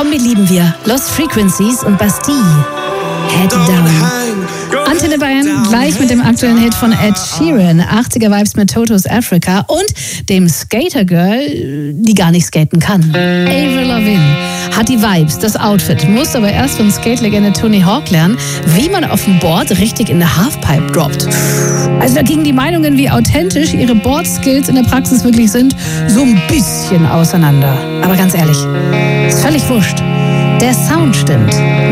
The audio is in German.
Kombi lieben wir. Lost Frequencies und Bastille. Head Down. Antenne Bayern gleich mit dem aktuellen Hit von Ed Sheeran. 80er Vibes mit Toto's Africa und dem Skater Girl, die gar nicht skaten kann. Avril Lavigne hat die Vibes, das Outfit, muss aber erst von Skate-Legende Tony Hawk lernen, wie man auf dem Board richtig in der Halfpipe droppt. Also da gingen die Meinungen, wie authentisch ihre Board-Skills in der Praxis wirklich sind, so ein bisschen auseinander. Aber ganz ehrlich, ist völlig wurscht. Der Sound stimmt.